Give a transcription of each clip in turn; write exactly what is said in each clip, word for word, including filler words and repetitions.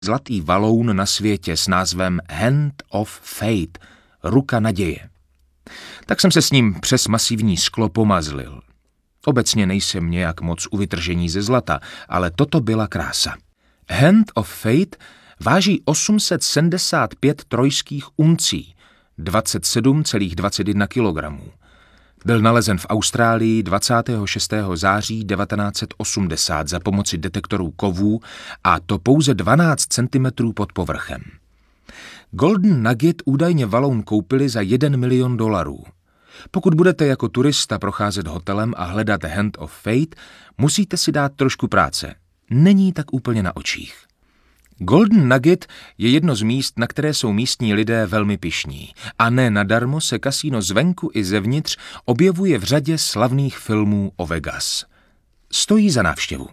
zlatý valoun na světě s názvem Hand of Fate, ruka naděje. Tak jsem se s ním přes masivní sklo pomazlil. Obecně nejsem nějak moc u vytržení ze zlata, ale toto byla krása. Hand of Fate váží osm set sedmdesát pět trojských uncí, dvacet sedm celá dvacet jedna kilogramů. Byl nalezen v Austrálii dvacátého šestého září devatenáct set osmdesát za pomoci detektorů kovů a to pouze dvanáct centimetrů pod povrchem. Golden Nugget údajně valoun koupili za jeden milion dolarů. Pokud budete jako turista procházet hotelem a hledat Hand of Fate, musíte si dát trošku práce. Není tak úplně na očích. Golden Nugget je jedno z míst, na které jsou místní lidé velmi pyšní. A ne nadarmo se kasíno zvenku i zevnitř objevuje v řadě slavných filmů o Vegas. Stojí za návštěvu.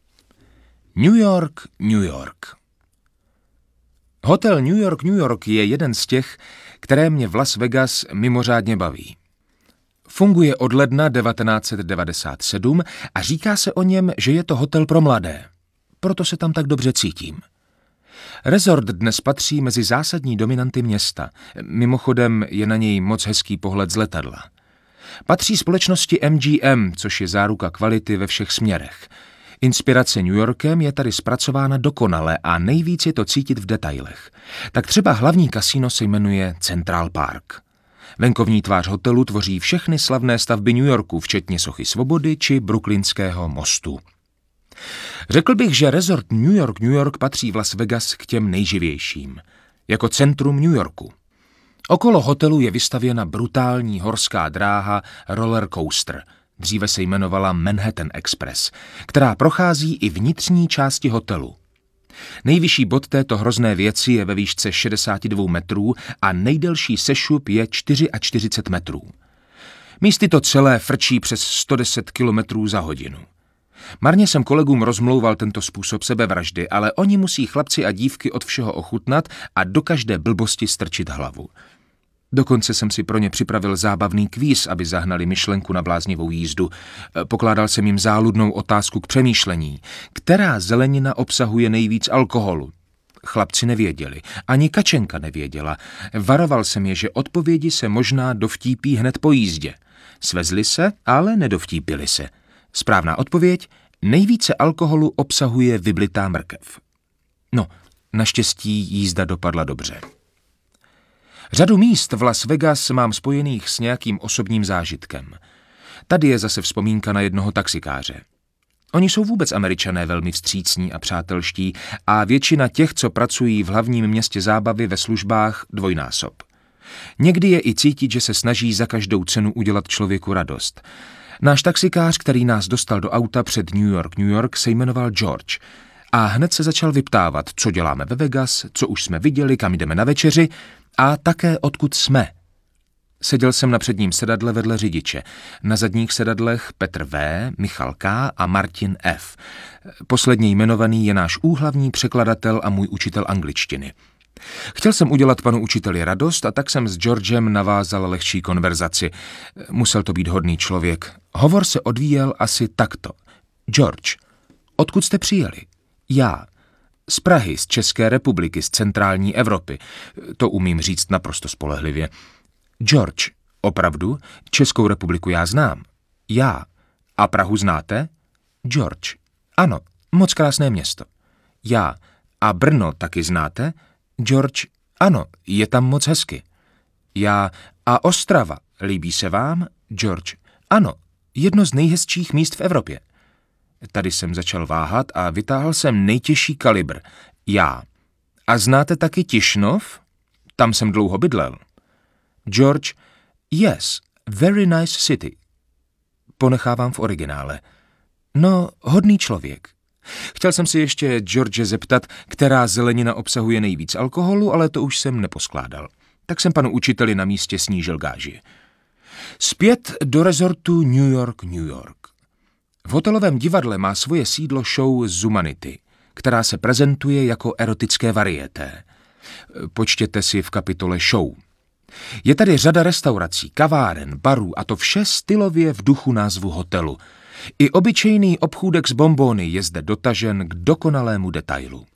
New York, New York. Hotel New York, New York je jeden z těch, které mě v Las Vegas mimořádně baví. Funguje od ledna devatenáct set devadesát sedm a říká se o něm, že je to hotel pro mladé. Proto se tam tak dobře cítím. Resort dnes patří mezi zásadní dominanty města. Mimochodem je na něj moc hezký pohled z letadla. Patří společnosti M G M, což je záruka kvality ve všech směrech. Inspirace New Yorkem je tady zpracována dokonale a nejvíc je to cítit v detailech. Tak třeba hlavní kasíno se jmenuje Central Park. Venkovní tvář hotelu tvoří všechny slavné stavby New Yorku, včetně Sochy svobody či Brooklynského mostu. Řekl bych, že resort New York, New York patří v Las Vegas k těm nejživějším. Jako centrum New Yorku. Okolo hotelu je vystavěna brutální horská dráha roller coaster, dříve se jmenovala Manhattan Express, která prochází i vnitřní části hotelu. Nejvyšší bod této hrozné věci je ve výšce šedesát dva metrů a nejdelší sešup je čtyřicet čtyři metrů. Místy to celé frčí přes sto deset kilometrů za hodinu. Marně jsem kolegům rozmlouval tento způsob sebevraždy, ale oni musí chlapci a dívky od všeho ochutnat a do každé blbosti strčit hlavu. Dokonce jsem si pro ně připravil zábavný kvíz, aby zahnali myšlenku na bláznivou jízdu. Pokládal jsem jim záludnou otázku k přemýšlení. Která zelenina obsahuje nejvíc alkoholu? Chlapci nevěděli, ani Kačenka nevěděla. Varoval jsem je, že odpovědi se možná dovtípí hned po jízdě. Svezli se, ale nedovtípili se. Správná odpověď: nejvíce alkoholu obsahuje vyblitá mrkev. No, naštěstí jízda dopadla dobře. Řadu míst v Las Vegas mám spojených s nějakým osobním zážitkem. Tady je zase vzpomínka na jednoho taxikáře. Oni jsou vůbec Američané velmi vstřícní a přátelští a většina těch, co pracují v hlavním městě zábavy ve službách, dvojnásob. Někdy je i cítit, že se snaží za každou cenu udělat člověku radost. Náš taxikář, který nás dostal do auta před New York, New York, se jmenoval George a hned se začal vyptávat, co děláme ve Vegas, co už jsme viděli, kam jdeme na večeři a také odkud jsme. Seděl jsem na předním sedadle vedle řidiče. Na zadních sedadlech Petr V., Michal K. a Martin F. Poslední jmenovaný je náš úhlavní překladatel a můj učitel angličtiny. Chtěl jsem udělat panu učiteli radost a tak jsem s Georgem navázal lehčí konverzaci. Musel to být hodný člověk. Hovor se odvíjel asi takto. George, odkud jste přijeli? Já. Z Prahy, z České republiky, z centrální Evropy. To umím říct naprosto spolehlivě. George, opravdu? Českou republiku já znám. Já. A Prahu znáte? George, ano, moc krásné město. Já. A Brno taky znáte? George, ano, je tam moc hezky. Já. A Ostrava, líbí se vám? George, ano, jedno z nejhezčích míst v Evropě. Tady jsem začal váhat a vytáhl jsem nejtěžší kalibr. Já. A znáte taky Tišnov? Tam jsem dlouho bydlel. George, yes, very nice city. Ponechávám v originále. No, hodný člověk. Chtěl jsem si ještě George zeptat, která zelenina obsahuje nejvíc alkoholu, ale to už jsem neposkládal. Tak jsem panu učiteli na místě snížil gáži. Zpět do rezortu New York, New York. V hotelovém divadle má svoje sídlo show Zumanity, která se prezentuje jako erotické varieté. Počtěte si v kapitole show. Je tady řada restaurací, kaváren, barů a to vše stylově v duchu názvu hotelu. I obyčejný obchůdek s bonbony je zde dotažen k dokonalému detailu.